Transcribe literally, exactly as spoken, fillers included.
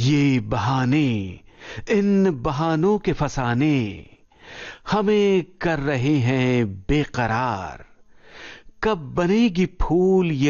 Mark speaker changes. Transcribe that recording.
Speaker 1: ये बहाने, इन बहानों के फसाने हमें कर रहे हैं बेकरार। कब बनेगी फूल ये